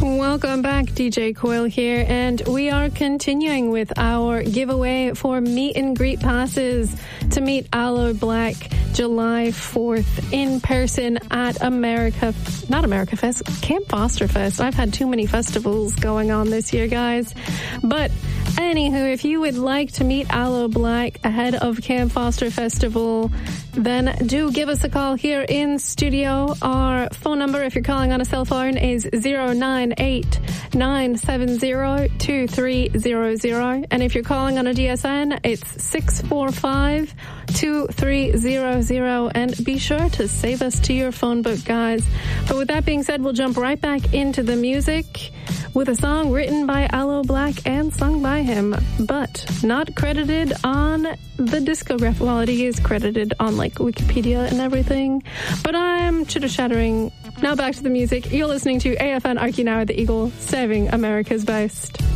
Welcome back, DJ Coyle here, and we are continuing with our giveaway for meet and greet passes to meet Aloe Blacc July 4th in person at Camp Foster Fest. I've had too many festivals going on this year, guys. But anywho, if you would like to meet Aloe Blacc ahead of Camp Foster Festival, then do give us a call here in studio. Our phone number, if you're calling on a cell phone, is 098-970-2300. And if you're calling on a DSN, it's 645-2300. And be sure to save us to your phone book, guys. But with that being said, we'll jump right back into the music with a song written by Aloe Blacc and sung by him, but not credited on the discography. Well, he is credited on like Wikipedia and everything, but I'm chitter-chattering. Now back to the music. You're listening to AFN Archie Now at the Eagle, saving America's best.